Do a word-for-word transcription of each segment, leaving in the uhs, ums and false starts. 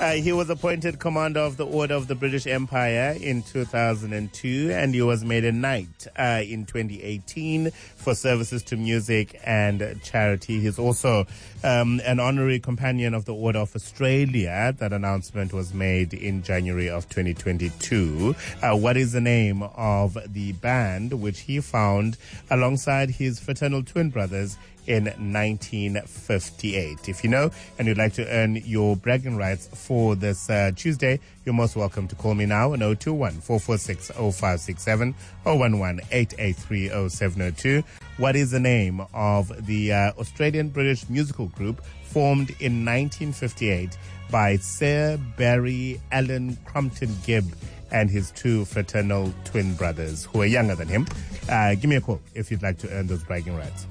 Uh, he was appointed commander of the Order of the British Empire in two thousand two, and he was made a knight uh, in twenty eighteen for services to music and charity. He's also um, an honorary companion of the Order of Australia. That announcement was made in January of twenty twenty-two. Uh, what is the name of the band which he found alongside his fraternal twin brothers in nineteen fifty-eight? If you know and you'd like to earn your bragging rights for this uh, Tuesday, you're most welcome to call me now on zero two one, four four six, zero five six seven, zero one one, eight eight three, zero seven zero two. What is the name of the uh, Australian-British musical group formed in nineteen fifty-eight by Sir Barry Allen Crumpton Gibb and his two fraternal twin brothers who are younger than him? Uh, give me a call if you'd like to earn those bragging rights.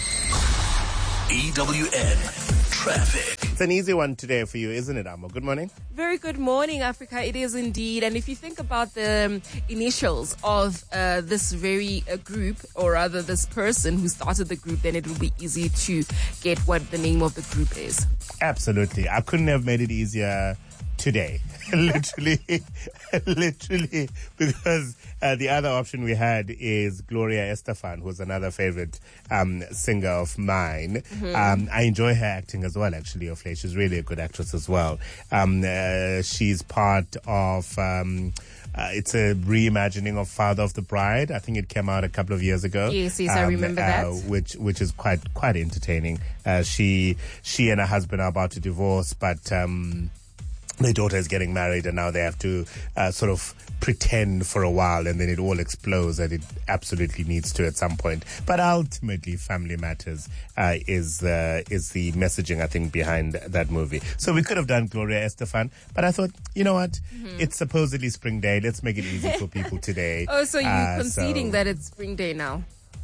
E W N Traffic. It's an easy one today for you, isn't it, Amo? Good morning. Very good morning, Africa. It is indeed. And if you think about the um, initials of uh, this very uh, group, or rather this person who started the group, then it will be easy to get what the name of the group is. Absolutely. I couldn't have made it easier today. literally, literally, because uh, the other option we had is Gloria Estefan, who's another favorite um, singer of mine. Mm-hmm. Um, I enjoy her acting as well, actually, of late. She's really a good actress as well. Um, uh, she's part of... Um, Uh, it's a reimagining of Father of the Bride. I think it came out a couple of years ago. Yes, yes, um, I remember uh, that. Which which is quite quite entertaining. Uh, she she and her husband are about to divorce, but um, their daughter is getting married, and now they have to uh, sort of pretend for a while, and then it all explodes, and it absolutely needs to at some point. But ultimately, family matters uh, is uh, is the messaging, I think, behind that movie. So we could have done Gloria Estefan, but I thought, you know what? Mm-hmm. It's supposedly Spring Day. Let's make it easy for people today. Oh, so you're uh, conceding so... that it's Spring Day now?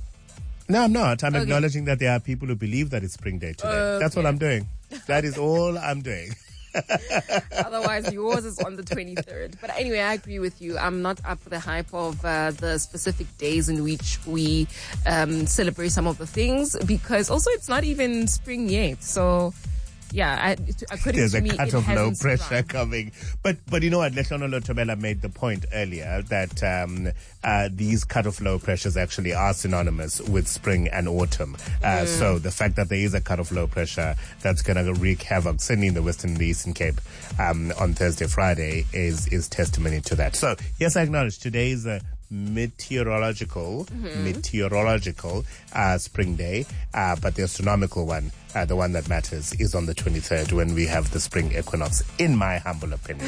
No, I'm not. I'm okay. acknowledging that there are people who believe that it's Spring Day today. Okay. That's what I'm doing. That is all I'm doing. Otherwise, yours is on the twenty-third. But anyway, I agree with you. I'm not up for the hype of uh, the specific days in which we um, celebrate some of the things, because also it's not even spring yet. So, yeah, I, according There's to a me, cut it of low hasn't pressure sprung. coming. But but you know what? Letlonolo Tobela made the point earlier that um, uh, these cut of low pressures actually are synonymous with spring and autumn. Uh, mm. So the fact that there is a cut of low pressure that's going to wreak havoc, certainly in the Western and the Eastern Cape um, on Thursday, Friday, is, is testimony to that. So, yes, I acknowledge today is a meteorological, mm-hmm. meteorological uh, spring day, uh, but the astronomical one, uh, the one that matters, is on the twenty-third when we have the spring equinox, in my humble opinion.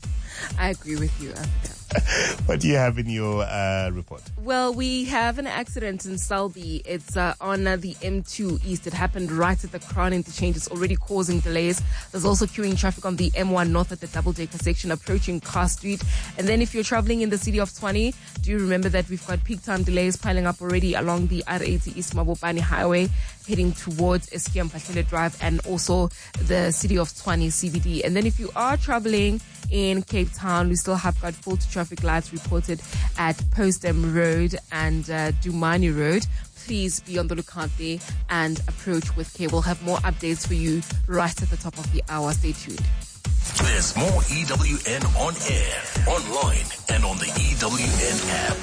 I agree with you, Africa. What do you have in your uh, report? Well, we have an accident in Selby. It's uh, on uh, the M two East. It happened right at the Crown interchange. It's already causing delays. There's also queuing traffic on the M one North at the double-decker section approaching Car Street. And then if you're traveling in the city of Tshwane, do remember that we've got peak time delays piling up already along the R eighty East Mabopane Highway, heading towards Eskom Pahlele Drive, and also the city of Tshwane C B D. And then if you are traveling in Cape Town, we still have got full traffic lights reported at Postham Road and uh, Dumani Road. Please be on the lookout there and approach with care. We'll have more updates for you right at the top of the hour. Stay tuned. There's more E W N on air, online, and on the E W N app.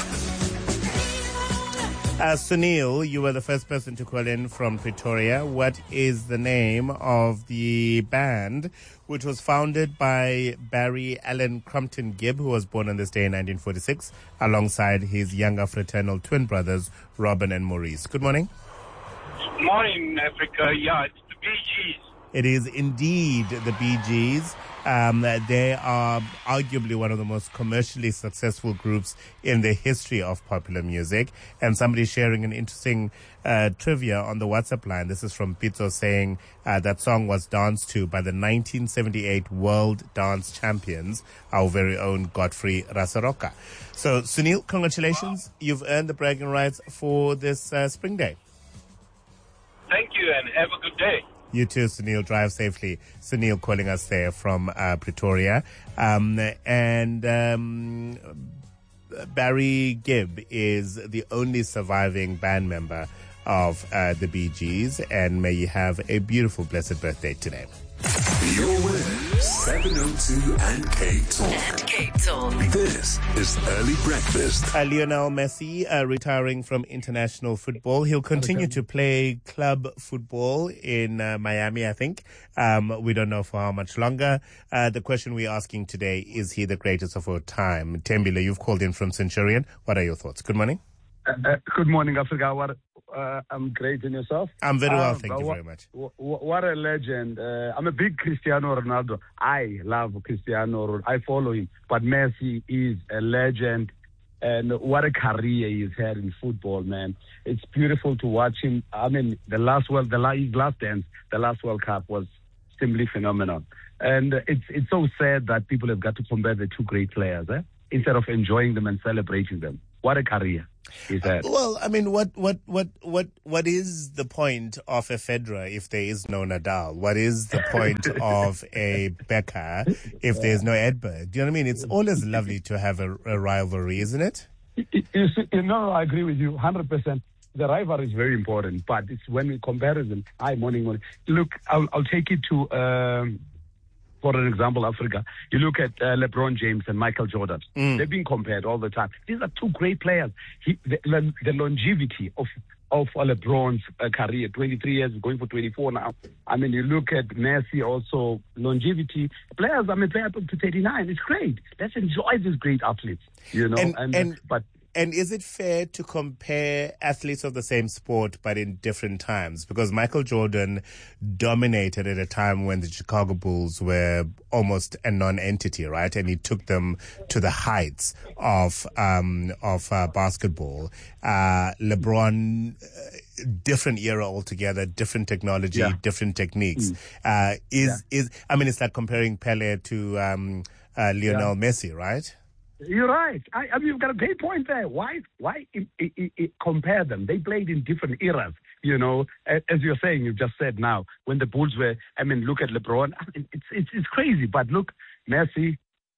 Uh, Sunil, you were the first person to call in from Pretoria. What is the name of the band which was founded by Barry Allen Crumpton Gibb, who was born on this day in nineteen forty-six, alongside his younger fraternal twin brothers, Robin and Maurice? Good morning. Morning, Africa. Yeah, it's the Bee Gees. It is indeed the Bee Gees. Um, they are arguably one of the most commercially successful groups in the history of popular music. And somebody sharing an interesting uh, trivia on the WhatsApp line. This is from Pizzo saying uh, that song was danced to by the nineteen seventy-eight World Dance Champions, our very own Godfrey Rasaroka. So, Sunil, congratulations. You've earned the bragging rights for this uh, spring day. Thank you, and have a good day. You too, Sunil. Drive safely. Sunil calling us there from uh, Pretoria. Um, and um, Barry Gibb is the only surviving band member of uh, the Bee Gees. And may you have a beautiful, blessed birthday today. Your way. seven oh two and K Talk. And K Talk. This is Early Breakfast. Uh, Lionel Messi uh, retiring from international football. He'll continue to play club football in uh, Miami, I think. Um, we don't know for how much longer. Uh, the question we're asking today, is he the greatest of all time? Tembile, you've called in from Centurion. What are your thoughts? Good morning. Uh, uh, good morning, Africa. What, uh, I'm great, and yourself? I'm very well, uh, thank you what, very much. What a legend. Uh, I'm a big Cristiano Ronaldo. I love Cristiano. I follow him. But Messi is a legend. And what a career he's had in football, man. It's beautiful to watch him. I mean, the last World, the last, his last dance, the last World Cup was simply phenomenal. And it's it's so sad that people have got to compare the two great players, eh? instead of enjoying them and celebrating them. What a career he's had. Uh, well, I mean, what, what, what, what, what is the point of a Federer if there is no Nadal? What is the point of a Becker if there's no Edberg? Do you know what I mean? It's always lovely to have a, a rivalry, isn't it? You, you, see, you know, I agree with you one hundred percent. The rivalry is very important, but it's when we comparison. Hi, morning, morning. Look, I'll, I'll take it to... Um, For an example, Africa, you look at uh, LeBron James and Michael Jordan. Mm. They've been compared all the time. These are two great players. He, the, the longevity of of LeBron's uh, career, twenty-three years, going for twenty-four now. I mean, you look at Messi also, longevity. Players, I mean, play up to thirty-nine. It's great. Let's enjoy these great athletes, you know. And, and, and but. And is it fair to compare athletes of the same sport but in different times? Because Michael Jordan dominated at a time when the Chicago Bulls were almost a non-entity, right? And he took them to the heights of um, of uh, basketball. Uh, LeBron, uh, different era altogether, different technology, yeah. different techniques. Mm. Uh, is yeah. is I mean, it's like comparing Pele to um, uh, Lionel yeah. Messi, right? You're right. I, I mean, you've got a great point there. Why why it, it, it compare them? They played in different eras, you know. As you're saying, you just said now, when the Bulls were, I mean, look at LeBron. I mean, it's, it's, it's crazy. But look, Messi,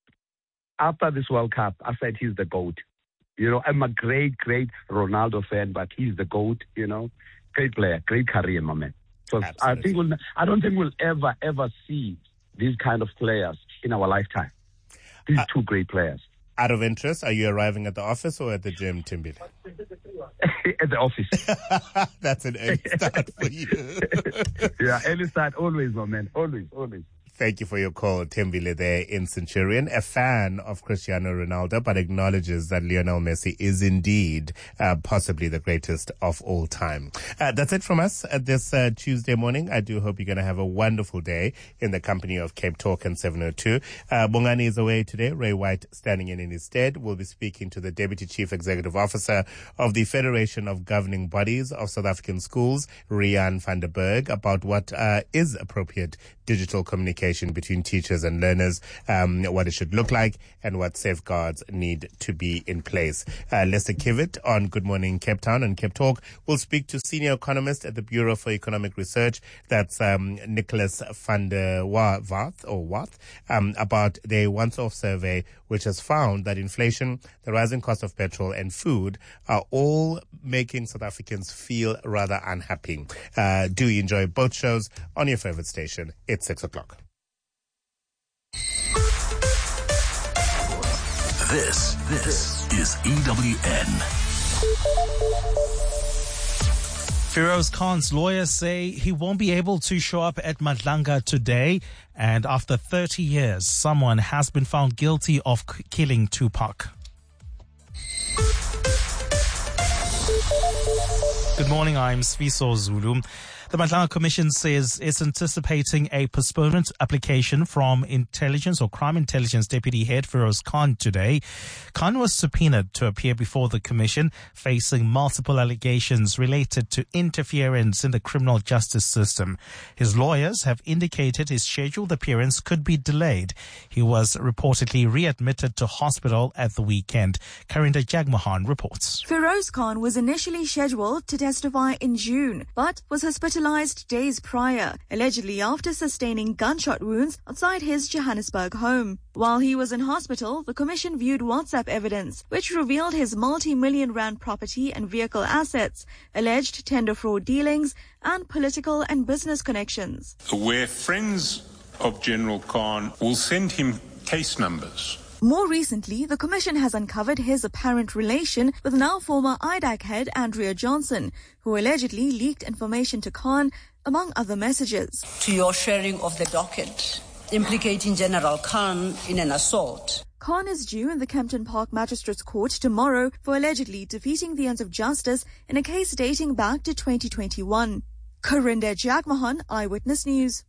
after this World Cup, I said he's the GOAT. You know, I'm a great, great Ronaldo fan, but he's the GOAT, you know. Great player, great career, my man. So I, think we'll, I don't think we'll ever, ever see these kind of players in our lifetime. These uh, two great players. Out of interest, are you arriving at the office or at the gym, Timbile? At the office. That's an early start for you. Yeah, early start always, my man. Always, always. Thank you for your call, Timbile there in Centurion. A fan of Cristiano Ronaldo, but acknowledges that Lionel Messi is indeed uh, possibly the greatest of all time. Uh, that's it from us at this uh, Tuesday morning. I do hope you're going to have a wonderful day in the company of Cape Talk and seven oh two. Uh, Bongani is away today. Ray White standing in in his stead. We'll be speaking to the Deputy Chief Executive Officer of the Federation of Governing Bodies of South African Schools, Rian van der Berg, about what uh, is appropriate digital communication between teachers and learners, um, what it should look like, and what safeguards need to be in place. Uh, Lester Kivitt on Good Morning Cape Town and Cape Talk will speak to senior economist at the Bureau for Economic Research, that's um, Nicholas van der Wath, or Wath, um, about their once-off survey, which has found that inflation, the rising cost of petrol, and food are all making South Africans feel rather unhappy. Uh, do enjoy both shows on your favorite station. It's six o'clock. This, this is E W N. Feroz Khan's lawyers say he won't be able to show up at Madlanga today. And after thirty years, someone has been found guilty of k- killing Tupac. Good morning, I'm Sviso Zulu. The Madlanga Commission says it's anticipating a postponement application from Intelligence or Crime Intelligence Deputy Head Feroz Khan today. Khan was subpoenaed to appear before the Commission, facing multiple allegations related to interference in the criminal justice system. His lawyers have indicated his scheduled appearance could be delayed. He was reportedly readmitted to hospital at the weekend. Karinda Jagmohan reports. Feroz Khan was initially scheduled to testify in June, but was hospitalized days prior, allegedly after sustaining gunshot wounds outside his Johannesburg home. While he was in hospital, the Commission viewed WhatsApp evidence, which revealed his multi-million rand property and vehicle assets, alleged tender fraud dealings, and political and business connections. Where friends of General Khan will send him case numbers. More recently, the Commission has uncovered his apparent relation with now former I D A C head Andrea Johnson, who allegedly leaked information to Khan, among other messages. To your sharing of the docket implicating General Khan in an assault. Khan is due in the Kempton Park Magistrates Court tomorrow for allegedly defeating the ends of justice in a case dating back to twenty twenty-one. Karinda Jagmohan, Eyewitness News.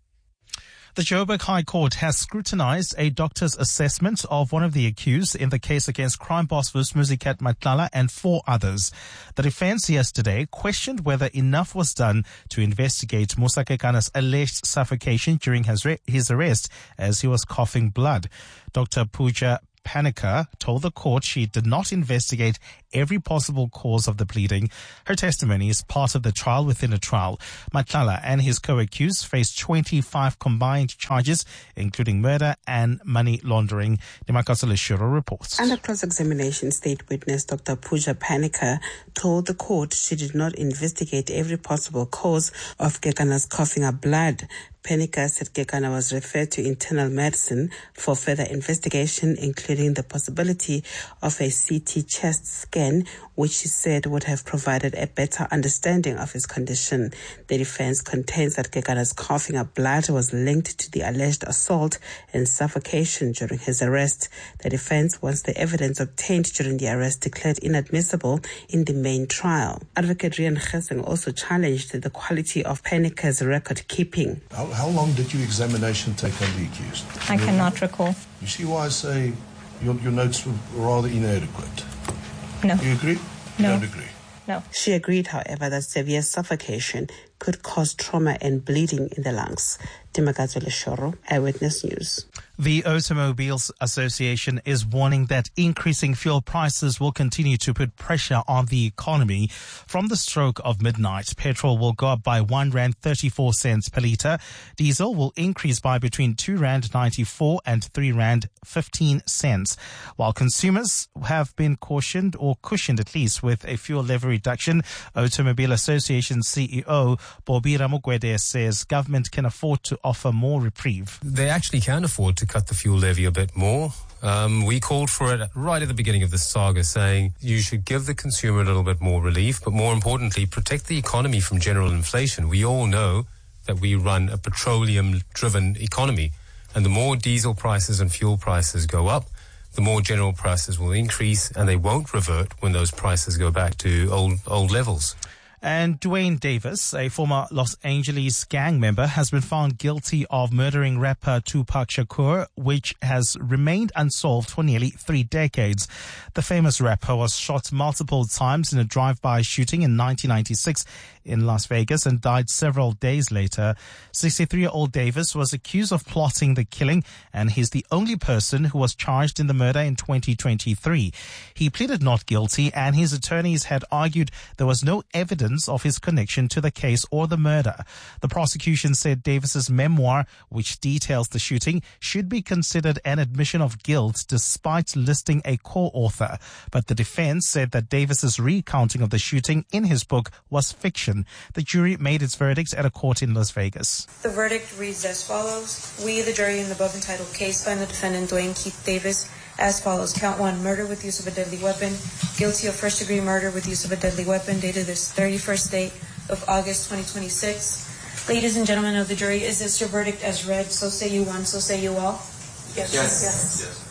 The Joburg High Court has scrutinized a doctor's assessment of one of the accused in the case against crime boss Vusimuzi Matlala and four others. The defense yesterday questioned whether enough was done to investigate Musa Kekana's alleged suffocation during his, re- his arrest as he was coughing blood. Doctor Pooja Panika told the court she did not investigate every possible cause of the bleeding. Her testimony is part of the trial within a trial. Matlala and his co-accused face twenty-five combined charges, including murder and money laundering. Demakasa Leshuro reports. Under cross-examination, state witness Doctor Pooja Panika told the court she did not investigate every possible cause of Kekana's coughing up blood. Panika said Kekana was referred to internal medicine for further investigation, including the possibility of a C T chest scan, which she said would have provided a better understanding of his condition. The defense contends that Kekana's coughing up blood was linked to the alleged assault and suffocation during his arrest. The defense wants the evidence obtained during the arrest declared inadmissible in the main trial. Advocate Rian Gesing also challenged the quality of Panika's record keeping. How, how long did your examination take on the accused? I cannot recall. You see why I say your, your notes were rather inadequate? No. Do you agree? You No. don't agree? No. She agreed, however, that severe suffocation could cause trauma and bleeding in the lungs. Timakazo Leshoro, Eyewitness News. The Automobiles Association is warning that increasing fuel prices will continue to put pressure on the economy. From the stroke of midnight, petrol will go up by one rand thirty-four cents per litre. Diesel will increase by between two rand ninety-four and three rand fifteen cents. While consumers have been cautioned or cushioned at least with a fuel levy reduction, Automobile Association C E O Bobby Ramugwede says government can afford to offer more reprieve. They actually can afford to cut the fuel levy a bit more. Um, we called for it right at the beginning of this saga, saying you should give the consumer a little bit more relief, but more importantly, protect the economy from general inflation. We all know that we run a petroleum-driven economy, and the more diesel prices and fuel prices go up, the more general prices will increase, and they won't revert when those prices go back to old old levels. And Dwayne Davis, a former Los Angeles gang member, has been found guilty of murdering rapper Tupac Shakur, which has remained unsolved for nearly three decades. The famous rapper was shot multiple times in a drive-by shooting in nineteen ninety-six in Las Vegas and died several days later. sixty-three-year-old Davis was accused of plotting the killing, and he's the only person who was charged in the murder in twenty twenty-three. He pleaded not guilty, and his attorneys had argued there was no evidence of his connection to the case or the murder. The prosecution said Davis's memoir, which details the shooting, should be considered an admission of guilt despite listing a co-author. But the defense said that Davis's recounting of the shooting in his book was fiction. The jury made its verdict at a court in Las Vegas. The verdict reads as follows. We, the jury in the above entitled case, find the defendant Dwayne Keith Davis as follows. Count one, murder with use of a deadly weapon. Guilty of first degree murder with use of a deadly weapon, dated this thirty-first day of August twenty twenty-six. Ladies and gentlemen of the jury, is this your verdict as read? So say you one, so say you all. Yes. Yes. Yes. yes.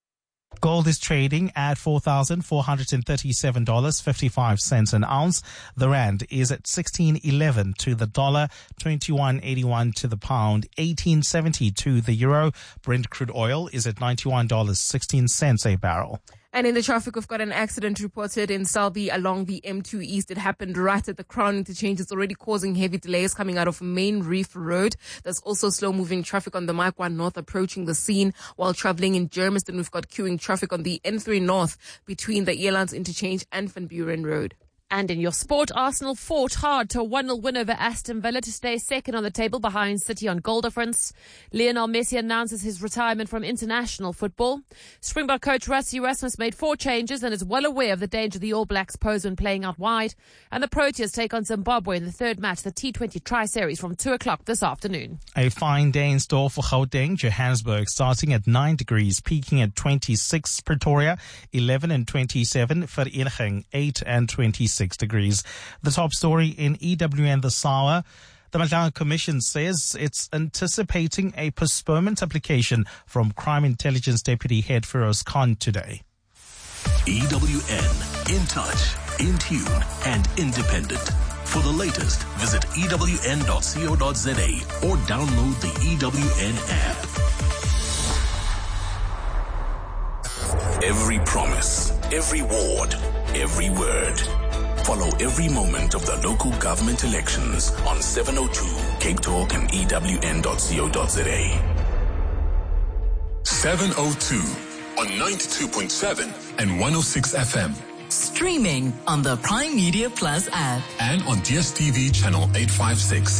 Gold is trading at four thousand four hundred thirty-seven dollars and fifty-five cents an ounce. The rand is at sixteen eleven to the dollar, twenty-one eighty-one to the pound, eighteen seventy to the euro. Brent crude oil is at ninety-one dollars and sixteen cents a barrel. And in the traffic, we've got an accident reported in Selby along the M two East. It happened right at the Crown interchange. It's already causing heavy delays coming out of Main Reef Road. There's also slow-moving traffic on the Mike one North approaching the scene. While traveling in Germiston, we've got queuing traffic on the N three North between the Elands interchange and Van Buren Road. And in your sport, Arsenal fought hard to a one nil win over Aston Villa to stay second on the table behind City on goal difference. Lionel Messi announces his retirement from international football. Springbok coach Rassie Erasmus made four changes and is well aware of the danger the All Blacks pose when playing out wide. And the Proteas take on Zimbabwe in the third match, the T twenty Tri-Series, from two o'clock this afternoon. A fine day in store for Gauteng, Johannesburg, starting at nine degrees, peaking at twenty-six. Pretoria, eleven and twenty-seven. Vereeniging, eight and twenty-six degrees. The top story in E W N this hour. The Madlanga Commission says it's anticipating a postponement application from Crime Intelligence Deputy Head Feroz Khan today. E W N, in touch, in tune, and independent. For the latest, visit E W N dot co dot za or download the E W N app. Every promise, every ward, every word. Follow every moment of the local government elections on seven oh two Cape Talk and E W N dot co dot za. seven oh two on ninety-two point seven and one oh six F M. Streaming on the Prime Media Plus app. And on D S T V channel eight fifty-six.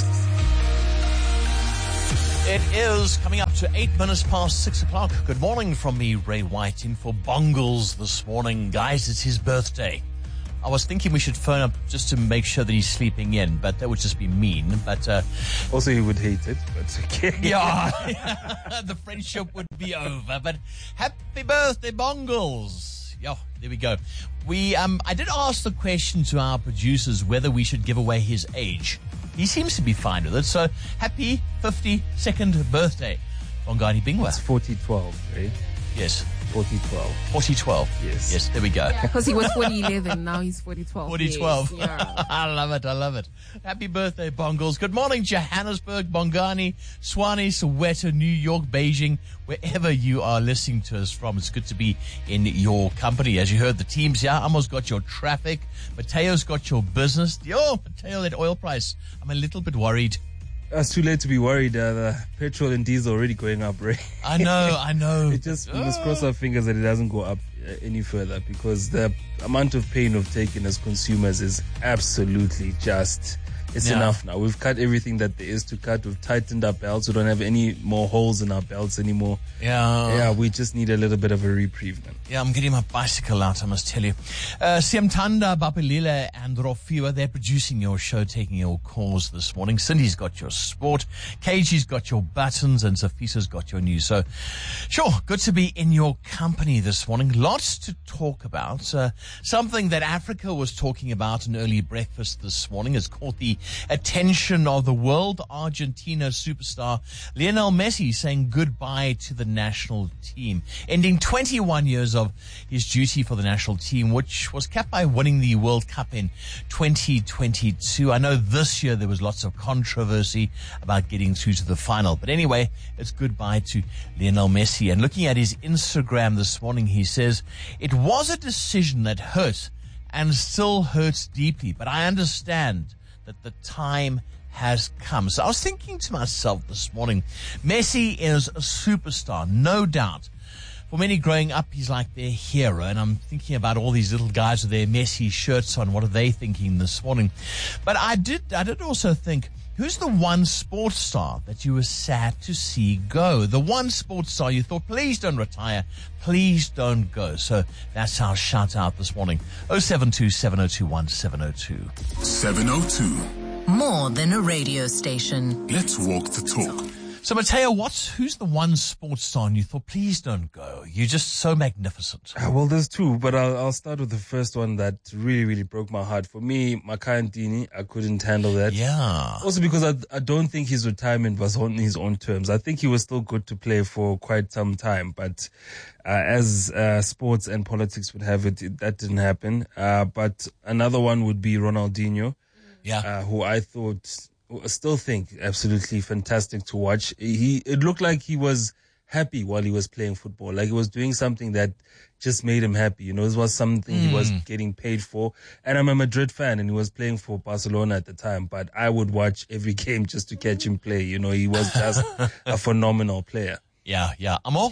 It is coming up to eight minutes past six o'clock. Good morning from me, Ray White, in for Bongles this morning. Guys, it's his birthday. I was thinking we should phone up just to make sure that he's sleeping in, but that would just be mean. But uh, also, he would hate it, but okay. Yeah, the friendship would be over. But happy birthday, Bongles. Yeah, there we go. We, um, I did ask the question to our producers whether we should give away his age. He seems to be fine with it. So happy fifty-second birthday, Bongani Bingwa. It's forty twelve, right? Yes. forty twelve. forty twelve. Yes. Yes, there we go. Because yeah, he was forty eleven, now he's forty twelve. forty twelve. Yes, yeah. I love it, I love it. Happy birthday, Bongles. Good morning, Johannesburg, Bongani, Swanee, Soweto, New York, Beijing, wherever you are listening to us from. It's good to be in your company. As you heard, the teams here, Amos got your traffic, Mateo's got your business. Yo, Mateo, that oil price, I'm a little bit worried. It's too late to be worried. Uh, the petrol and diesel already going up, right? I know, I know. It just, we must cross our fingers that it doesn't go up uh, any further, because the amount of pain we've taken as consumers is absolutely just, it's Yeah. enough now. We've cut everything that there is to cut. We've tightened our belts. We don't have any more holes in our belts anymore. Yeah. Yeah, we just need a little bit of a reprieve, man. Yeah, I'm getting my bicycle out, I must tell you. Uh, Siamtanda, Bapilile and Rofiwa, they're producing your show, taking your calls this morning. Cindy's got your sport, K G's got your buttons, and Safisa's got your news. So, sure, good to be in your company this morning. Lots to talk about. Uh, something that Africa was talking about in early breakfast this morning has caught the attention of the world. Argentina superstar Lionel Messi saying goodbye to the national team, ending twenty-one years of his duty for the national team, which was capped by winning the World Cup in twenty twenty-two. I know this year there was lots of controversy about getting through to the final, but anyway, it's goodbye to Lionel Messi. And looking at his Instagram this morning, he says, "It was a decision that hurt and still hurts deeply, but I understand that the time has come." So I was thinking to myself this morning, Messi is a superstar, no doubt. For many growing up, he's like their hero. And I'm thinking about all these little guys with their Messi shirts on. What are they thinking this morning? But I did, I did also think, who's the one sports star that you were sad to see go? The one sports star you thought, please don't retire, please don't go. So that's our shout out this morning. oh seven two, seven oh two one, seven oh two. seven oh two. More than a radio station. Let's walk the talk. So Mateo, what's, who's the one sports star and you thought, please don't go? You're just so magnificent. Uh, well, there's two, but I'll, I'll start with the first one that really, really broke my heart. For me, Makhaya Ntini, I couldn't handle that. Yeah. Also because I, I don't think his retirement was on his own terms. I think he was still good to play for quite some time, but uh, as uh, sports and politics would have it, it that didn't happen. Uh, but another one would be Ronaldinho, yeah, uh, who I thought... I still think absolutely fantastic to watch. He, it looked like he was happy while he was playing football. Like he was doing something that just made him happy. You know, this was something mm. he was getting paid for. And I'm a Madrid fan and he was playing for Barcelona at the time, but I would watch every game just to catch him play. You know, he was just a phenomenal player. Yeah, yeah. Amo?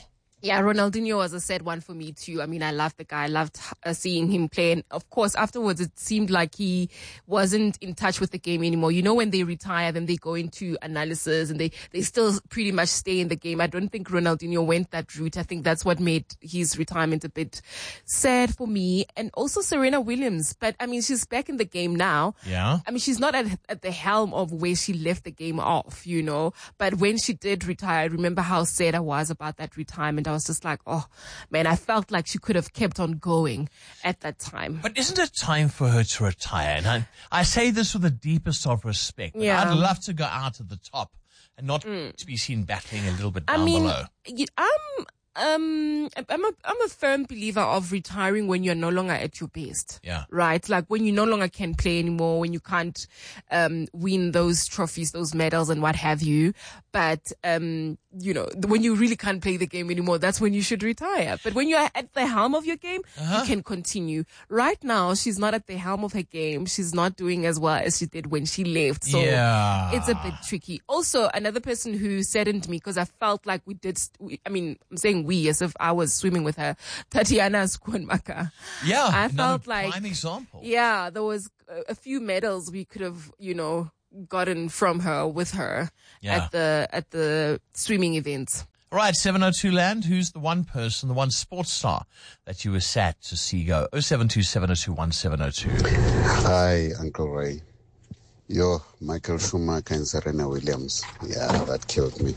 Yeah, Ronaldinho was a sad one for me too. I mean, I loved the guy. I loved uh, seeing him play. And of course, afterwards, it seemed like he wasn't in touch with the game anymore. You know, when they retire, then they go into analysis and they, they still pretty much stay in the game. I don't think Ronaldinho went that route. I think that's what made his retirement a bit sad for me. And also Serena Williams. But I mean, she's back in the game now. Yeah. I mean, she's not at, at the helm of where she left the game off, you know. But when she did retire, I remember how sad I was about that retirement. I was just like, oh, man, I felt like she could have kept on going at that time. But isn't it time for her to retire? And I, I say this with the deepest of respect. Yeah. I'd love to go out at the top and not mm. to be seen battling a little bit down I mean, below. You, I'm, um, I'm a, I'm a firm believer of retiring when you're no longer at your best. Yeah. Right? Like when you no longer can play anymore, when you can't, um, win those trophies, those medals and what have you. But, um, you know, when you really can't play the game anymore, that's when you should retire. But when you're at the helm of your game, uh-huh. you can continue. Right now, she's not at the helm of her game. She's not doing as well as she did when she left. So yeah. it's a bit tricky. Also, another person who saddened me because I felt like we did, we, I mean, I'm saying we as if I was swimming with her, Tatiana Skwanmaka. Yeah. I felt like, prime example. Yeah, there was a, a few medals we could have, you know, gotten from her with her yeah. at the at the swimming events. All right, seven oh two Land, who's the one person, the one sports star that you were sad to see go? oh seven two, seven oh two, one seven oh two. Hi, Uncle Ray. Yo, Michael Schumacher and Serena Williams. Yeah, that killed me.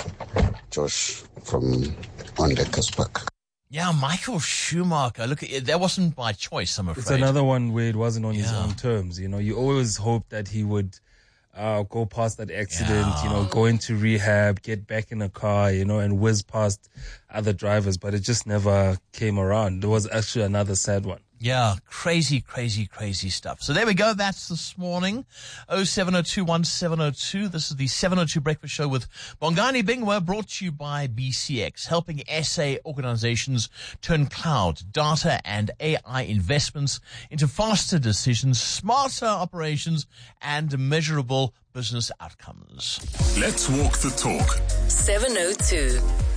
Josh from Ondekaspak. Yeah, Michael Schumacher. Look, that wasn't by choice, I'm afraid. It's another one where it wasn't on yeah. his own terms. You know, you always hope that he would uh, go past that accident, yeah. you know, go into rehab, get back in a car, you know, and whiz past other drivers. But it just never came around. There was actually another sad one. Yeah, crazy, crazy, crazy stuff. So there we go. That's this morning. oh seven oh two, one seven oh two. This is the seven oh two Breakfast Show with Bongani Bingwa, brought to you by B C X, helping S A organizations turn cloud, data, and A I investments into faster decisions, smarter operations, and measurable business outcomes. Let's walk the talk. seven oh two.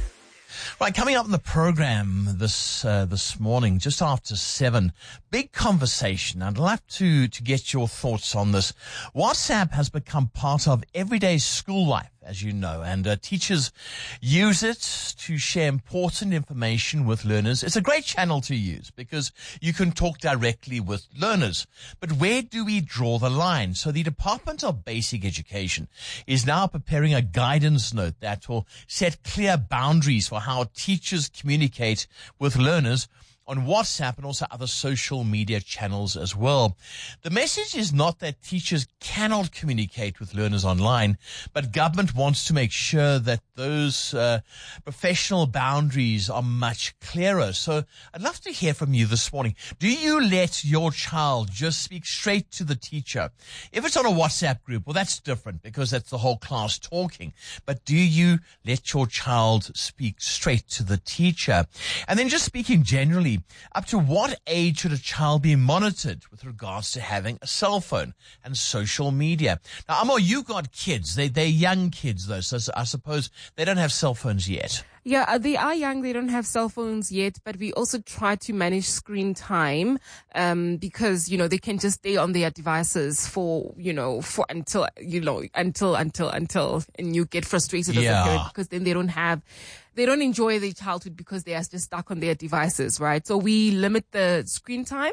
Right, coming up in the program this uh, this morning, just after seven, big conversation. I'd love to to get your thoughts on this. WhatsApp has become part of everyday school life, as you know, and uh, teachers use it to share important information with learners. It's a great channel to use because you can talk directly with learners. But where do we draw the line? So the Department of Basic Education is now preparing a guidance note that will set clear boundaries for how teachers communicate with learners on WhatsApp and also other social media channels as well. The message is not that teachers cannot communicate with learners online, but government wants to make sure that those uh, professional boundaries are much clearer. So I'd love to hear from you this morning. Do you let your child just speak straight to the teacher? If it's on a WhatsApp group, well, that's different because that's the whole class talking. But do you let your child speak straight to the teacher? And then just speaking generally, up to what age should a child be monitored with regards to having a cell phone and social media? Now, Amo, you got kids. They, they're young kids, though, so I suppose they don't have cell phones yet. Yeah, they are young. They don't have cell phones yet, but we also try to manage screen time, um, because, you know, they can just stay on their devices for, you know, for until, you know, until, until, until, and you get frustrated as Yeah. a parent because then they don't have, they don't enjoy their childhood because they are just stuck on their devices, right? So we limit the screen time.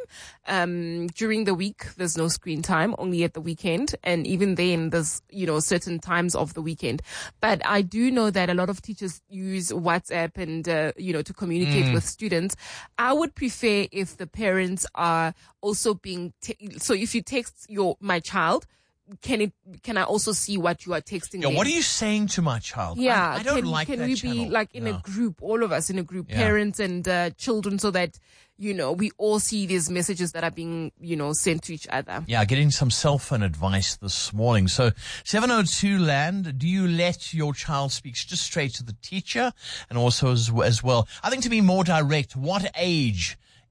Um, during the week, there's no screen time, only at the weekend. And even then, there's, you know, certain times of the weekend. But I do know that a lot of teachers use WhatsApp and, uh, you know, to communicate Mm. with students. I would prefer if the parents are also being, te- so if you text your, my child, can it, can I also see what you are texting Yeah, them? what are you saying to my child? Yeah, I, I don't can, like can that we channel. be like in Yeah. a group, all of us in a group, Yeah. parents and uh, children, so that, you know, we all see these messages that are being, you know, sent to each other. Yeah, getting some cell phone advice this morning. So seven oh two Land, do you let your child speak just straight to the teacher and also as, as well? I think to be more direct, what age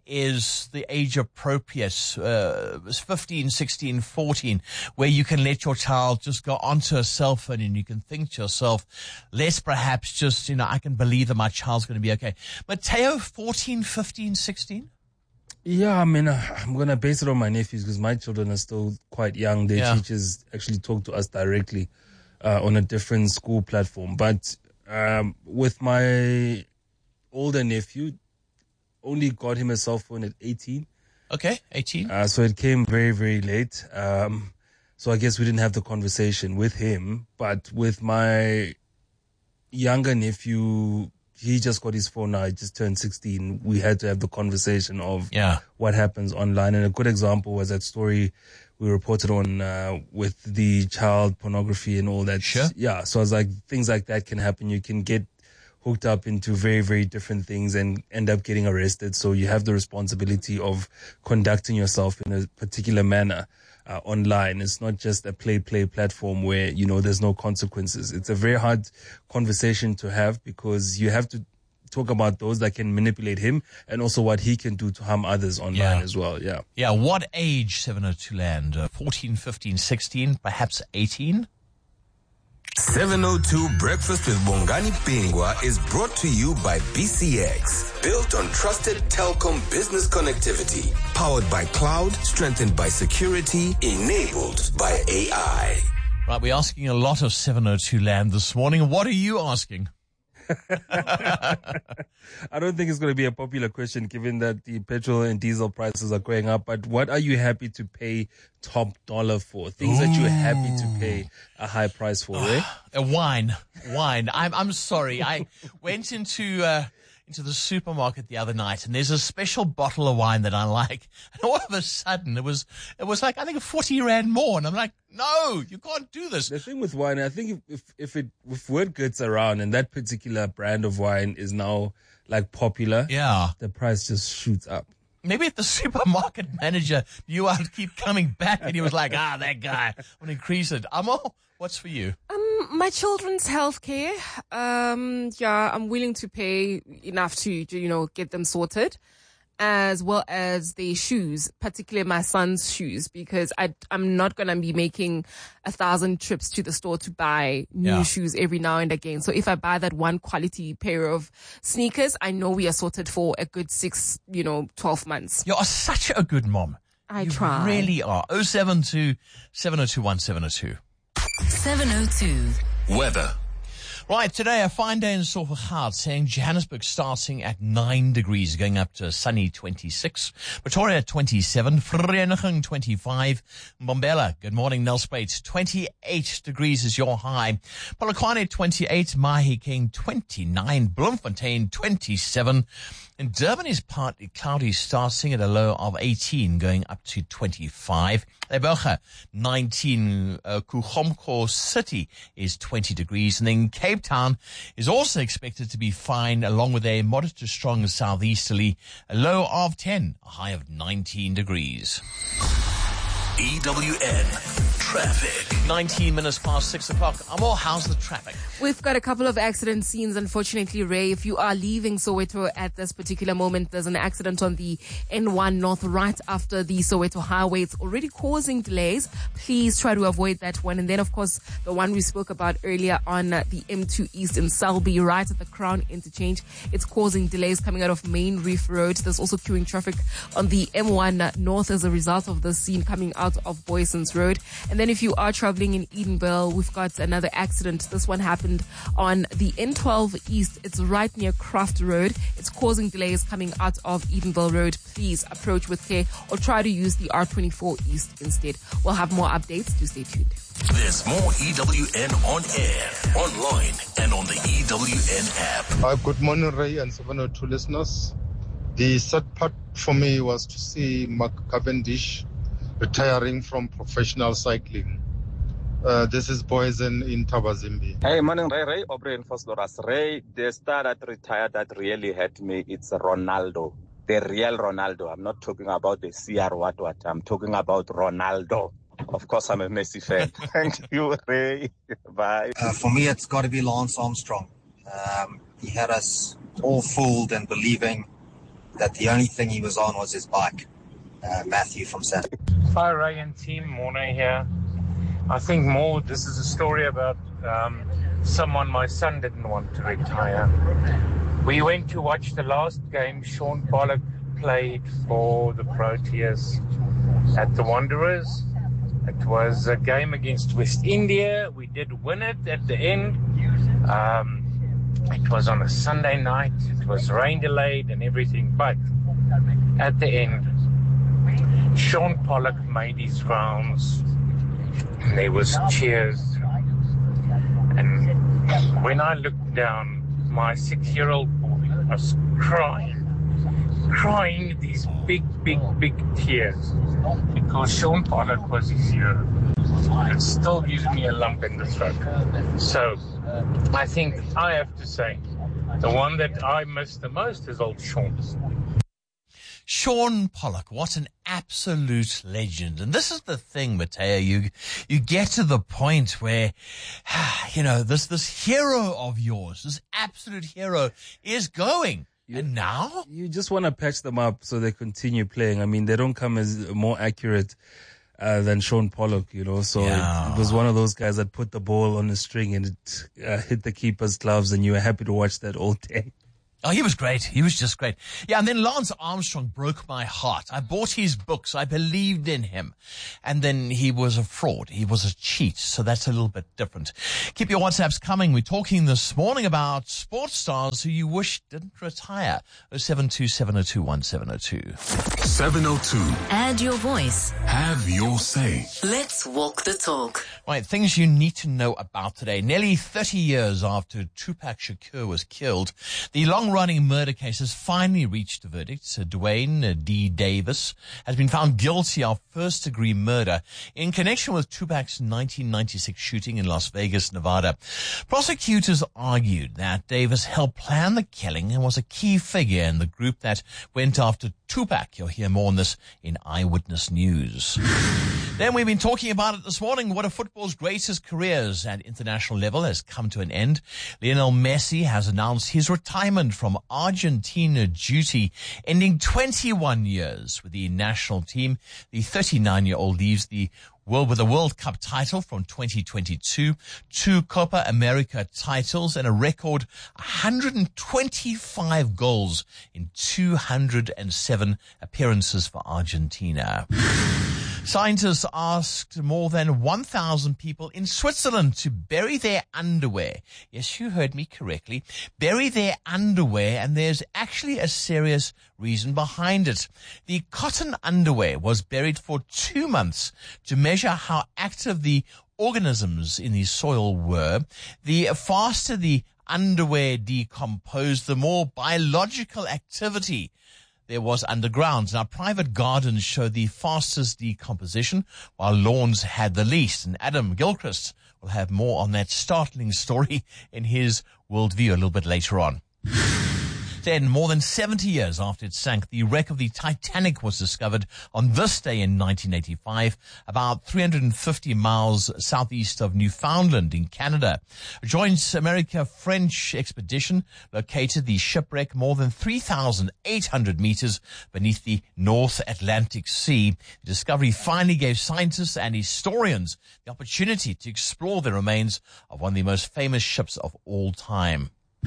is the age appropriate, uh, fifteen, sixteen, fourteen, where you can let your child just go onto a cell phone and you can think to yourself, less perhaps just, you know, I can believe that my child's going to be okay. Matteo, fourteen, fifteen, sixteen? Yeah, I mean, I'm going to base it on my nephews because my children are still quite young. Their Yeah. teachers actually talk to us directly uh, on a different school platform. But um, with my older nephew, only got him a cell phone at eighteen. Okay, eighteen. Uh, so it came very, very late. Um, so I guess we didn't have the conversation with him. But with my younger nephew, he just got his phone now. He just turned sixteen. We had to have the conversation of yeah. what happens online. And a good example was that story we reported on uh, with the child pornography and all that. Sure. Yeah. So I was like, things like that can happen. You can get hooked up into very, very different things and end up getting arrested. So you have the responsibility of conducting yourself in a particular manner uh, online. It's not just a play, play platform where, you know, there's no consequences. It's a very hard conversation to have because you have to talk about those that can manipulate him and also what he can do to harm others online Yeah. as well. Yeah. Yeah, what age, seven oh two Land? Uh, fourteen, fifteen, sixteen, perhaps eighteen? seven oh two Breakfast with Bongani Pingwa is brought to you by B C X. Built on trusted telecom business connectivity. Powered by cloud, strengthened by security, enabled by A I. Right, we're asking a lot of seven oh two Land this morning. What are you asking? I don't think it's going to be a popular question given that the petrol and diesel prices are going up. But what are you happy to pay top dollar for? Things that you're happy to pay a high price for, eh? A wine. Wine. I'm I'm sorry. I went into uh, into the supermarket the other night and there's a special bottle of wine that I like. And all of a sudden it was it was like I think forty rand more. And I'm like, no, you can't do this. The thing with wine, I think if if, if it if word gets around and that particular brand of wine is now like popular, yeah, the price just shoots up. Maybe if the supermarket manager knew I'd keep coming back and he was like, ah, that guy, I'm going to increase it. Amo, what's for you? Um, my children's healthcare. Um, yeah, I'm willing to pay enough to, to, you know, get them sorted, as well as their shoes, particularly my son's shoes, because I, I'm not going to be making a thousand trips to the store to buy new Yeah. shoes every now and again. So if I buy that one quality pair of sneakers, I know we are sorted for a good six, you know, twelve months. You're such a good mom. I you try. really are. oh seven two, seven oh two, one seven oh two. seven oh two. Weather. Right, today a fine day in Sofagard, saying Johannesburg starting at nine degrees, going up to sunny twenty-six. Pretoria twenty-seven, Vereeniging twenty-five, Mbombela, good morning, Nelspruit, twenty-eight degrees is your high. Polokwane twenty-eight, Mahikeng twenty-nine, Bloemfontein twenty-seven. And Durban is partly cloudy, starting at a low of eighteen, going up to twenty-five. Ebocha, nineteen. Uh, Kuchomko City is twenty degrees. And then Cape Town is also expected to be fine, along with a moderate to strong southeasterly, a low of ten, a high of nineteen degrees. E W N Traffic. nineteen minutes past six o'clock. Amor, how's the traffic? We've got a couple of accident scenes, unfortunately, Ray. If you are leaving Soweto at this particular moment, there's an accident on the N one North right after the Soweto Highway. It's already causing delays. Please try to avoid that one. And then, of course, the one we spoke about earlier on uh, the M two East in Selby, right at the Crown Interchange. It's causing delays coming out of Main Reef Road. There's also queuing traffic on the M one North as a result of the scene coming out of Boyson's Road. And then if you are traveling in Edenville, we've got another accident. This one happened on the N twelve East. It's right near Craft Road. It's causing delays coming out of Edenville Road. Please approach with care or try to use the R twenty-four East instead. We'll have more updates. Do stay tuned. There's more E W N on air, online, and on the E W N app. Uh, good morning, Ray and seven oh two listeners. The sad part for me was to see Mark Cavendish retiring from professional cycling. Uh, this is Poison in Tabazimbi. Hey, morning, Ray. Ray, O'Brien Fosloras. Ray, the star that retired that really hurt me, it's Ronaldo. The real Ronaldo. I'm not talking about the C R what what. I'm talking about Ronaldo. Of course, I'm a Messi fan. Thank you, Ray. Bye. Uh, for me, it's got to be Lance Armstrong. Um, he had us all fooled and believing that the only thing he was on was his bike. Uh, Matthew from San. Hi, Ray and team. Morning here. I think more this is a story about um, someone my son didn't want to retire. We went to watch the last game Sean Pollock played for the Proteas at the Wanderers. It was a game against West India. We did win it at the end. Um, it was on a Sunday night. It was rain delayed and everything. But at the end, Sean Pollock made his rounds. And there was cheers. And when I looked down, my six-year-old boy was crying. Crying these big, big, big tears. Because Sean Pollock was his hero. It still gives me a lump in the throat. So, I think I have to say, the one that I miss the most is old Sean. Sean Pollock, what an absolute legend. And this is the thing, Mateo, you, you get to the point where, you know, this, this hero of yours, this absolute hero is going. You, and now? You just want to patch them up so they continue playing. I mean, they don't come as more accurate uh, than Sean Pollock, you know. So yeah. it, it was one of those guys that put the ball on a string and it uh, hit the keeper's gloves, and you were happy to watch that all day. Oh, he was great. He was just great. Yeah, and then Lance Armstrong broke my heart. I bought his books. I believed in him. And then he was a fraud. He was a cheat. So that's a little bit different. Keep your WhatsApps coming. We're talking this morning about sports stars who you wish didn't retire. oh seven two seven oh two one seven oh two. seven oh two. Add your voice. Have your say. Let's walk the talk. Right, things you need to know about today. Nearly thirty years after Tupac Shakur was killed, the long-running murder case has finally reached a verdict. Sir Dwayne D. Davis has been found guilty of first-degree murder in connection with Tupac's nineteen ninety-six shooting in Las Vegas, Nevada. Prosecutors argued that Davis helped plan the killing and was a key figure in the group that went after Tupac. You'll hear more on this in Eyewitness News. Then we've been talking about it this morning. One of football's greatest careers at international level has come to an end. Lionel Messi has announced his retirement from Argentina duty, ending twenty-one years with the national team. The thirty-nine-year-old leaves the world with a World Cup title from twenty twenty-two, two Copa America titles, and a record one hundred twenty-five goals in two hundred seven appearances for Argentina. Scientists asked more than one thousand people in Switzerland to bury their underwear. Yes, you heard me correctly. Bury their underwear, and there's actually a serious reason behind it. The cotton underwear was buried for two months to measure how active the organisms in the soil were. The faster the underwear decomposed, the more biological activity there was underground. Now, private gardens showed the fastest decomposition, while lawns had the least. And Adam Gilchrist will have more on that startling story in his worldview a little bit later on. Then, more than seventy years after it sank, the wreck of the Titanic was discovered on this day in nineteen eighty-five, about three hundred fifty miles southeast of Newfoundland in Canada. A joint America-French expedition located the shipwreck more than three thousand eight hundred meters beneath the North Atlantic Sea. The discovery finally gave scientists and historians the opportunity to explore the remains of one of the most famous ships of all time.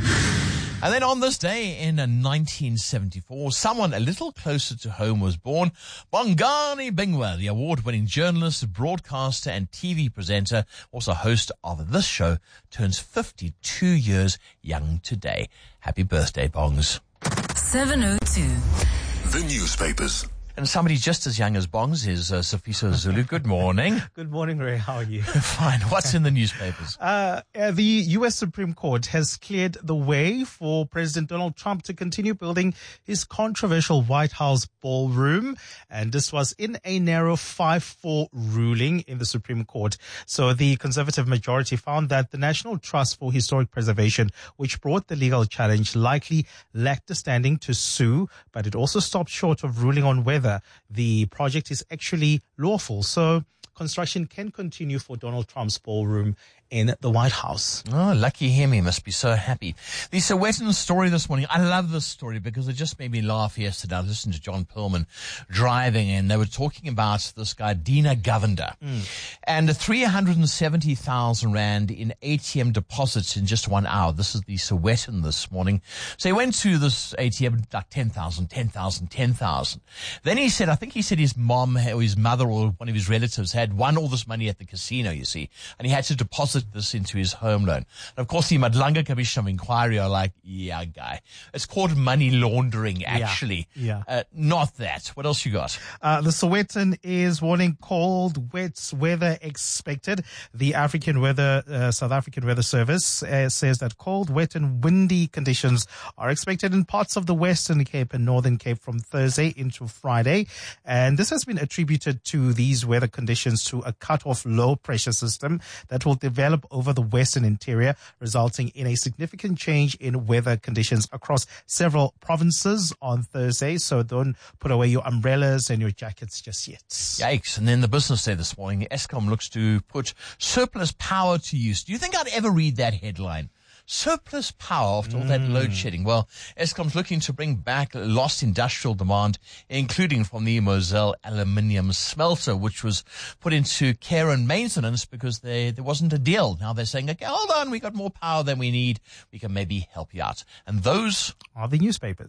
And then on this day in nineteen seventy-four, someone a little closer to home was born. Bongani Bingwa, the award-winning journalist, broadcaster, and T V presenter, also host of this show, turns fifty-two years young today. Happy birthday, Bongs. seven oh two. The newspapers. And somebody just as young as Bongs is uh, Sifiso Zulu. Good morning. Good morning, Ray. How are you? Fine. What's in the newspapers? Uh, uh, the U S Supreme Court has cleared the way for President Donald Trump to continue building his controversial White House ballroom. And this was in a narrow five four ruling in the Supreme Court. So the conservative majority found that the National Trust for Historic Preservation, which brought the legal challenge, likely lacked the standing to sue, but it also stopped short of ruling on whether the project is actually lawful. So construction can continue for Donald Trump's ballroom in the White House. Oh, lucky him. He must be so happy. The Sowetan story this morning. I love this story because it just made me laugh yesterday. I listened to John Perlman driving and they were talking about this guy, Dina Govender, mm. and three hundred seventy thousand rand in A T M deposits in just one hour. This is the Sowetan this morning. So he went to this A T M, like ten thousand, ten thousand, ten thousand. Then he said, I think he said his mom or his mother or one of his relatives had won all this money at the casino, you see, and he had to deposit this into his home loan. And of course, the Madlanga Commission of Inquiry are like, yeah, guy, it's called money laundering, actually. Yeah. yeah. Uh, not that. What else you got? Uh, the Sowetan is warning cold, wet weather expected. The African Weather, uh, South African Weather Service uh, says that cold, wet and windy conditions are expected in parts of the Western Cape and Northern Cape from Thursday into Friday. And this has been attributed to these weather conditions to a cut-off low pressure system that will develop over the western interior, resulting in a significant change in weather conditions across several provinces on Thursday. So don't put away your umbrellas and your jackets just yet. Yikes. And then the business day this morning, Eskom looks to put surplus power to use. Do you think I'd ever read that headline? Surplus power after all that Mm. load shedding. Well, Eskom's looking to bring back lost industrial demand, including from the Moselle aluminium smelter, which was put into care and maintenance because they, there wasn't a deal. Now they're saying, okay, hold on, we got more power than we need. We can maybe help you out. And those are the newspapers.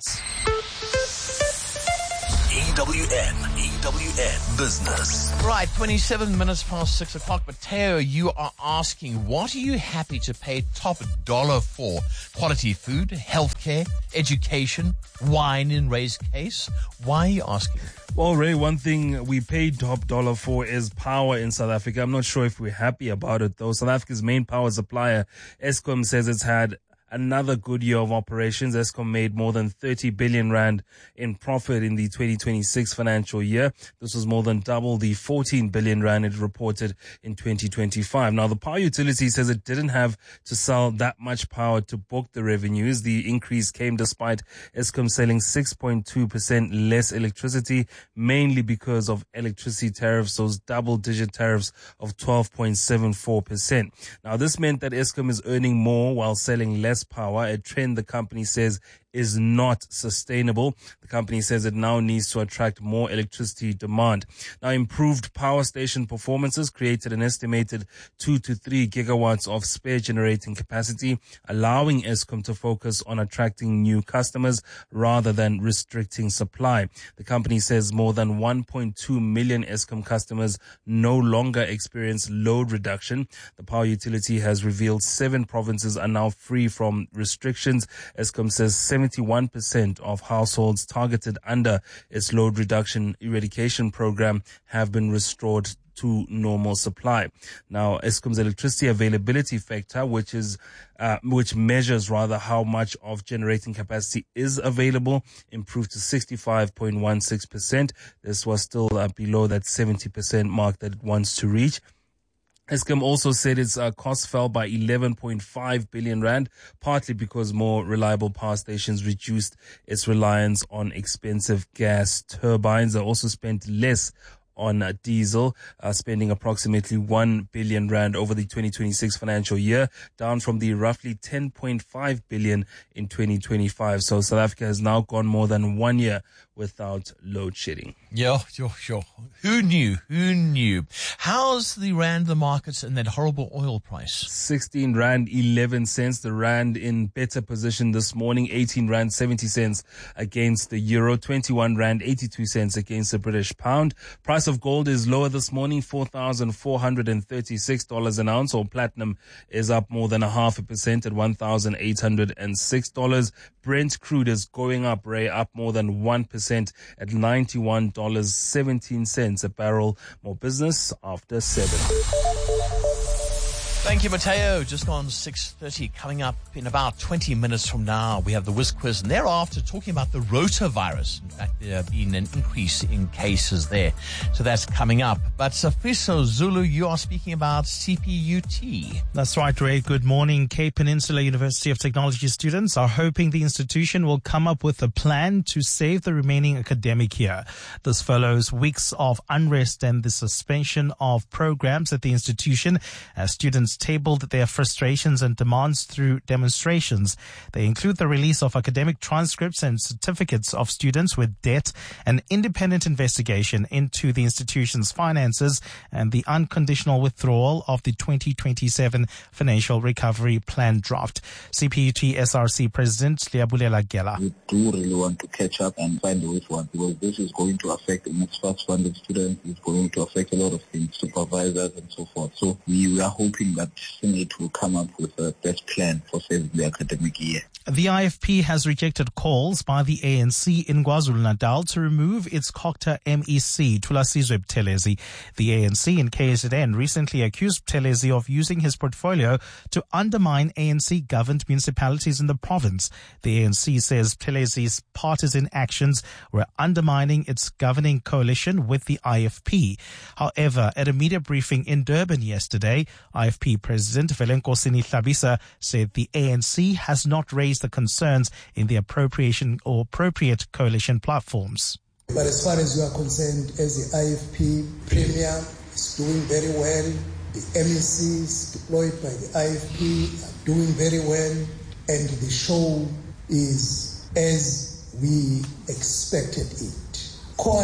E W N, E W N Business. Right, twenty-seven minutes past six o'clock. Mateo, you are asking, what are you happy to pay top dollar for? Quality food, healthcare, education, wine in Ray's case? Why are you asking? Well, Ray, one thing we paid top dollar for is power in South Africa. I'm not sure if we're happy about it, though. South Africa's main power supplier, Eskom, says it's had another good year of operations. Eskom made more than thirty billion rand in profit in the twenty twenty-six financial year. This was more than double the fourteen billion rand it reported in twenty twenty-five. Now, the power utility says it didn't have to sell that much power to book the revenues. The increase came despite Eskom selling six point two percent less electricity, mainly because of electricity tariffs, those double-digit tariffs of twelve point seven four percent. Now, this meant that Eskom is earning more while selling less power, a trend the company says is not sustainable. The company says it now needs to attract more electricity demand. Now, improved power station performances created an estimated two to three gigawatts of spare generating capacity, allowing Eskom to focus on attracting new customers rather than restricting supply. The company says more than one point two million Eskom customers no longer experience load reduction. The power utility has revealed seven provinces are now free from restrictions. Eskom says seventy-one percent of households targeted under its load reduction eradication program have been restored to normal supply. Now, Eskom's electricity availability factor, which is uh, which measures rather how much of generating capacity is available, improved to sixty-five point one six percent. This was still uh, below that seventy percent mark that it wants to reach. Eskom also said its uh, costs fell by eleven point five billion rand, partly because more reliable power stations reduced its reliance on expensive gas turbines. They also spent less on uh, diesel, uh, spending approximately one billion rand over the twenty twenty-six financial year, down from the roughly ten point five billion in twenty twenty-five. So South Africa has now gone more than one year without load shedding. Yeah, sure, sure. Who knew? Who knew? How's the rand, the markets, and that horrible oil price? sixteen rand eleven cents. The rand in better position this morning. eighteen rand seventy cents against the euro. twenty-one rand eighty-two cents against the British pound. Price of gold is lower this morning. four thousand four hundred thirty-six dollars an ounce. Or platinum is up more than a half a percent at one thousand eight hundred six dollars. Brent crude is going up, Ray, up more than one percent at ninety-one dollars and seventeen cents a barrel. More business after seven. Thank you, Mateo. Just on six thirty, coming up in about twenty minutes from now, we have the Whiz Quiz, and thereafter talking about the rotavirus. In fact, there has been an increase in cases there. So that's coming up. But Safiso Zulu, you are speaking about C P U T. That's right, Ray. Good morning. Cape Peninsula University of Technology students are hoping the institution will come up with a plan to save the remaining academic year. This follows weeks of unrest and the suspension of programs at the institution as students students tabled their frustrations and demands through demonstrations. They include the release of academic transcripts and certificates of students with debt, an independent investigation into the institution's finances, and the unconditional withdrawal of the twenty twenty-seven Financial Recovery Plan draft. C P U T S R C President Liabulela Gela. We do really want to catch up and find a way forward, because this is going to affect the next funded students. It's going to affect a lot of things, supervisors and so forth. So we, we are hoping that Senate will come up with a best plan for saving the academic year. The I F P has rejected calls by the A N C in KwaZulu-Natal to remove its Cocta M E C, Thulasizwe Buthelezi. The A N C in K Z N recently accused Buthelezi of using his portfolio to undermine A N C-governed municipalities in the province. The A N C says Buthelesi's partisan actions were undermining its governing coalition with the I F P. However, at a media briefing in Durban yesterday, I F P President Velenkosini Hlabisa said the A N C has not raised the concerns in the appropriation or appropriate coalition platforms. But as far as you are concerned, as the I F P Premier is doing very well, the M E Cs deployed by the I F P are doing very well, and the show is as we expected it.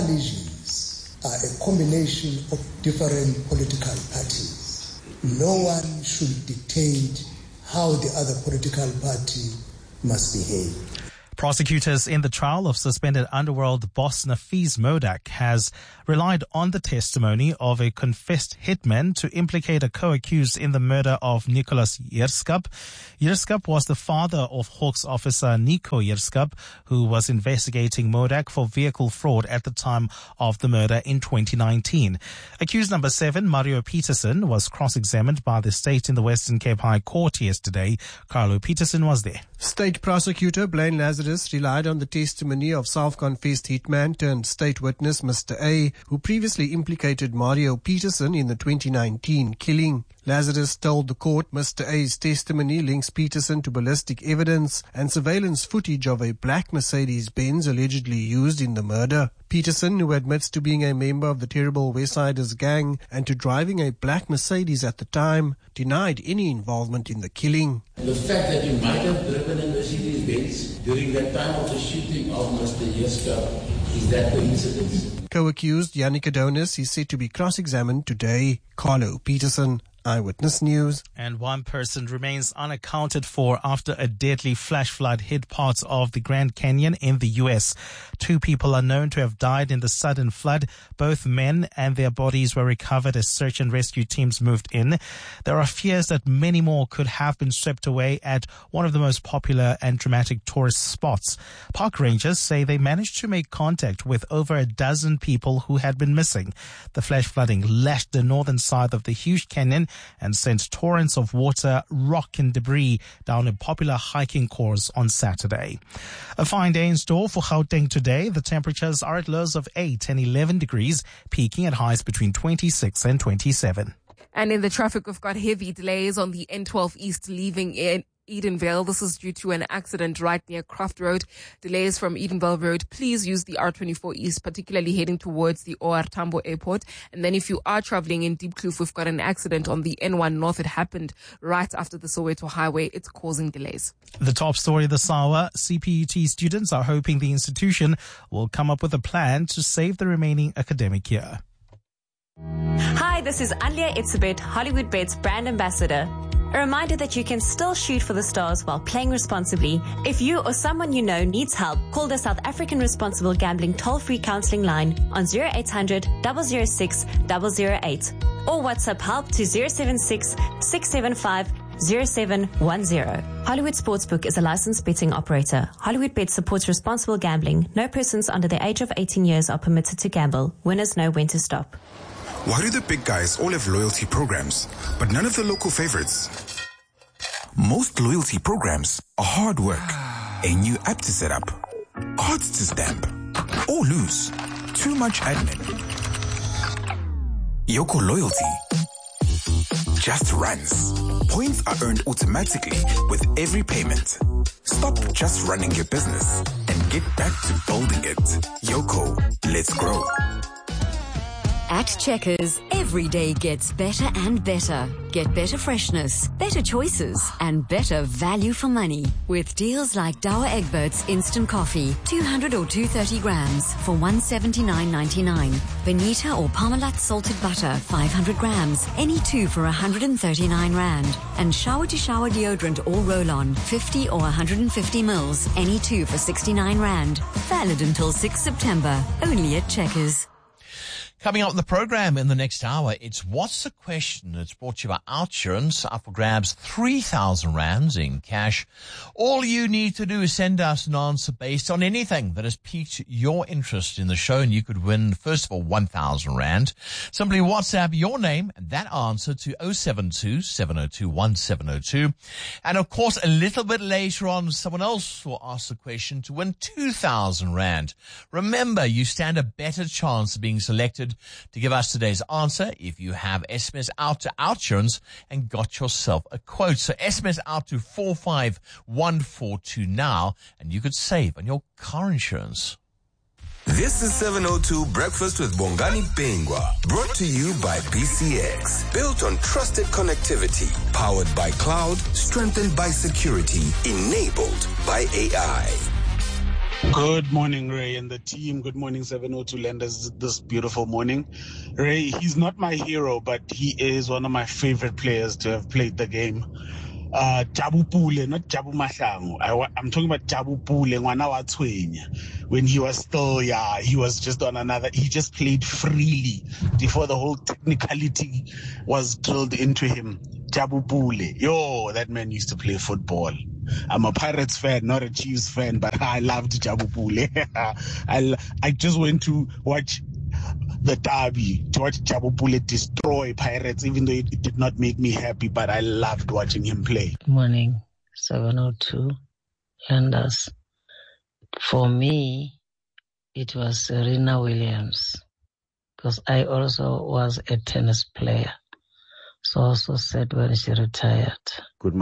Coalitions are a combination of different political parties. No one should dictate how the other political party must behave. Prosecutors in the trial of suspended underworld boss Nafees Modak has relied on the testimony of a confessed hitman to implicate a co-accused in the murder of Nicholas Yerskap. Yerskap was the father of Hawks officer Nico Yerskap, who was investigating Modak for vehicle fraud at the time of the murder in twenty nineteen. Accused number seven, Mario Peterson, was cross-examined by the state in the Western Cape High Court yesterday. Carlo Peterson was there. State prosecutor Blaine Lazarus relied on the testimony of self-confessed hitman turned state witness Mister A, who previously implicated Mario Peterson in the twenty nineteen killing. Lazarus told the court Mister A's testimony links Peterson to ballistic evidence and surveillance footage of a black Mercedes-Benz allegedly used in the murder. Peterson, who admits to being a member of the terrible Westsiders gang and to driving a black Mercedes at the time, denied any involvement in the killing. The fact that you might have driven a Mercedes-Benz during that time of the shooting of Mister Yerskap, is that coincidence? Co-accused Yannick Adonis is set to be cross-examined today. Carlo Peterson, Eyewitness News. And one person remains unaccounted for after a deadly flash flood hit parts of the Grand Canyon in the U S. Two people are known to have died in the sudden flood. Both men and their bodies were recovered as search and rescue teams moved in. There are fears that many more could have been swept away at one of the most popular and dramatic tourist spots. Park rangers say they managed to make contact with over a dozen people who had been missing. The flash flooding lashed the northern side of the huge canyon and sent torrents of water, rock and debris down a popular hiking course on Saturday. A fine day in store for Gauteng today. The temperatures are at lows of eight and eleven degrees, peaking at highs between twenty-six and twenty-seven. And in the traffic, we've got heavy delays on the N twelve East leaving in Edenvale. This is due to an accident right near Craft Road. Delays from Edenvale Road. Please use the R twenty-four East, particularly heading towards the O R Tambo Airport. And then if you are traveling in Deep Kloof, we've got an accident on the N one North. It happened right after the Soweto Highway. It's causing delays. The top story this hour, C P U T students are hoping the institution will come up with a plan to save the remaining academic year. Hi, this is Alia Itzebet, Hollywood Bet's brand ambassador. A reminder that you can still shoot for the stars while playing responsibly. If you or someone you know needs help, call the South African Responsible Gambling toll-free counseling line on zero eight hundred, zero zero six, zero zero eight or WhatsApp help to zero seven six, six seven five, zero seven one zero. Hollywood Sportsbook is a licensed betting operator. Hollywood Bet supports responsible gambling. No persons under the age of eighteen years are permitted to gamble. Winners know when to stop. Why do the big guys all have loyalty programs, but none of the local favorites? Most loyalty programs are hard work, a new app to set up, cards to stamp, or lose. Too much admin. Yoko Loyalty just runs. Points are earned automatically with every payment. Stop just running your business and get back to building it. Yoko, let's grow. At Checkers, every day gets better and better. Get better freshness, better choices, and better value for money. With deals like Dower Egberts Instant Coffee, two hundred or two hundred thirty grams for one hundred seventy-nine ninety-nine. Bonita or Parmalat Salted Butter, five hundred grams, any two for one hundred thirty-nine rand. And Shower to Shower Deodorant or Roll-On, fifty or one hundred fifty mils, any two for sixty-nine rand. Valid until sixth September, only at Checkers. Coming up in the program in the next hour, it's What's the Question? It's brought to you by Outsurance. Up for grabs three thousand rands in cash. All you need to do is send us an answer based on anything that has piqued your interest in the show, and you could win, first of all, one thousand rand. Simply WhatsApp your name and that answer to oh seven two, seven oh two, one seven oh two. And of course, a little bit later on, someone else will ask the question to win two thousand rand. Remember, you stand a better chance of being selected to give us today's answer if you have S M S out to Outsurance and got yourself a quote. So S M S out to four five one four two now, and you could save on your car insurance. This is seven oh two Breakfast with Bongani Pengwa, brought to you by B C X. Built on trusted connectivity, powered by cloud, strengthened by security, enabled by A I. Good morning, Ray and the team. Good morning, seven oh two Lenders, this beautiful morning. Ray, he's not my hero, but he is one of my favorite players to have played the game. Uh, Jabu Pule, not Jabu Mahlangu. I, I'm talking about Jabu Pule, Ngwana wa Tshwenya. When he was still, yeah, he was just on another, he just played freely before the whole technicality was drilled into him. Jabu Pule. Yo, that man used to play football. I'm a Pirates fan, not a Chiefs fan, but I loved Jabu Pule. I, I just went to watch the derby, to watch Jabu Pule destroy Pirates, even though it, it did not make me happy, but I loved watching him play. Good morning, seven oh two Lenders. For me, it was Serena Williams, because I also was a tennis player. So also sad when she retired. Good morning.